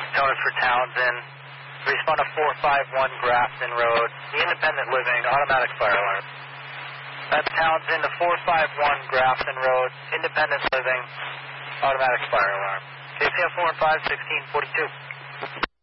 Tony for Townsend. Respond to 451 Grafton Road. The independent living, automatic fire alarm. That's Townsend to 451 Grafton Road. Independent living, automatic fire alarm. KCF 4 and 5, 1642.